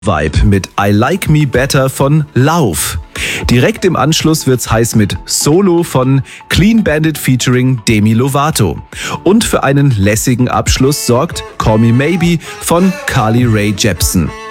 Vibe mit I Like Me Better von Lauf. Direkt im Anschluss wird's heiß mit Solo von Clean Bandit featuring Demi Lovato. Und für einen lässigen Abschluss sorgt Call Me Maybe von Carly Rae Jepsen.